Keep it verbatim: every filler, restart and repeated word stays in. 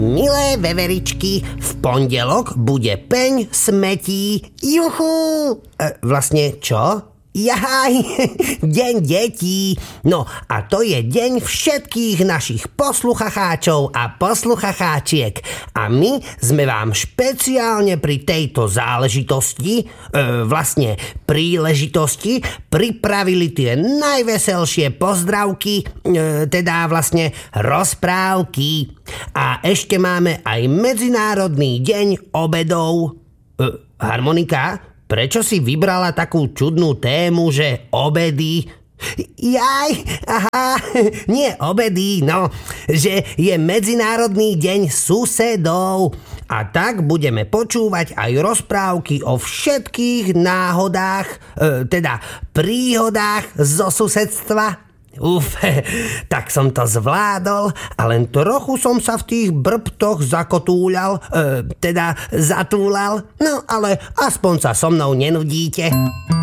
Milé veveričky, v pondelok bude peň smetí. Juhu! E, vlastne čo? Jaj, deň detí. No a to je deň všetkých našich posluchacháčov a posluchacháčiek. A my sme vám špeciálne pri tejto záležitosti, e, vlastne príležitosti, pripravili tie najveselšie pozdravky, e, teda vlastne rozprávky. A ešte máme aj Medzinárodný deň obedov. E, harmonika? Prečo si vybrala takú čudnú tému, že obedy? Jaj, aha, nie obedy, no, že je Medzinárodný deň susedov. A tak budeme počúvať aj rozprávky o všetkých náhodách, e, teda príhodách zo susedstva. Uf, tak som to zvládol a len trochu som sa v tých brbtoch zakotúľal, e, teda zatúlal, no ale aspoň sa so mnou nenudíte.